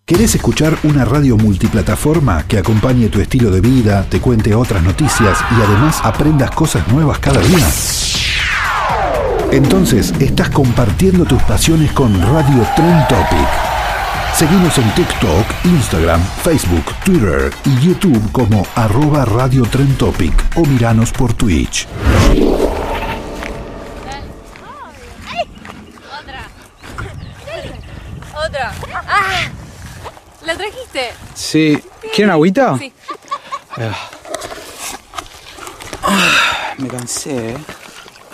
¿Querés escuchar una radio multiplataforma que acompañe tu estilo de vida, te cuente otras noticias y además aprendas cosas nuevas cada día? Entonces, estás compartiendo tus pasiones con Radio Trend Topic. Seguinos en TikTok, Instagram, Facebook, Twitter y YouTube como @Radio Trend Topic o miranos por Twitch. Otra. ¡Ah! ¿La trajiste? Sí. ¿Quieren agüita? Sí. Me cansé,